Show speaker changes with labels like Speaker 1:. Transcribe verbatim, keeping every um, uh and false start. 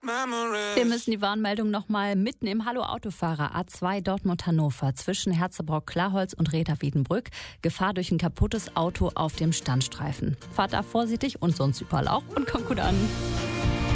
Speaker 1: Wir müssen die Warnmeldung nochmal mitnehmen. Hallo Autofahrer, A zwei Dortmund-Hannover zwischen Herzebrock-Klarholz und Reda-Wiedenbrück. Gefahr durch ein kaputtes Auto auf dem Standstreifen. Fahrt da vorsichtig und sonst überall auch und kommt gut an.